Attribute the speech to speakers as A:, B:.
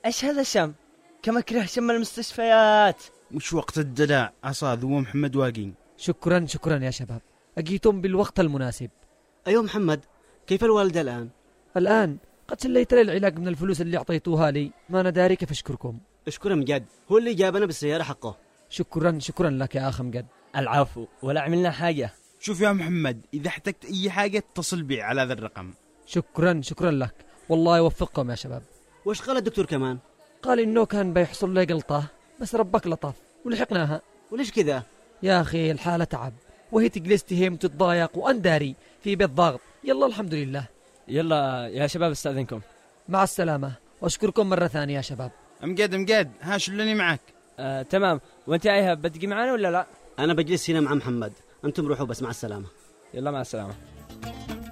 A: ايش هذا الشم؟ كم اكره شم المستشفيات.
B: مش وقت الدلع عصاد ومحمد واقين.
C: شكرا يا شباب، أجيتم بالوقت المناسب.
D: أيوة محمد، كيف الوالدة الآن؟
C: الآن قد سليت لي العلاج من الفلوس اللي أعطيتوها لي، ما أنا داري كيف أشكركم.
D: اشكره مجد، هو اللي جابنا بالسيارة حقه.
C: شكرا لك يا أخ مجد.
A: العفو، ولا عملنا حاجة.
B: شوف يا محمد، إذا احتجت أي حاجة اتصل بي على هذا الرقم.
C: شكرا لك، والله يوفقكم يا شباب.
D: وش قال الدكتور كمان؟
C: قال إنه كان بيحصل لي جلطة، بس ربك لطف ولحقناها.
D: وليش كذا؟
C: يا أخي الحالة تعب، وهي تجلس تهيم تتضايق وأنداري في بيت ضغط. يلا الحمد لله.
A: يلا يا شباب استأذنكم.
C: مع السلامة، وأشكركم مرة ثانية يا شباب.
B: أمجد ها شلني معك.
A: تمام، وانت يا ايهاب بتجي معنا ولا لا؟
D: أنا بجلس هنا مع محمد، أنتم روحوا بس، مع السلامة.
A: يلا مع السلامة.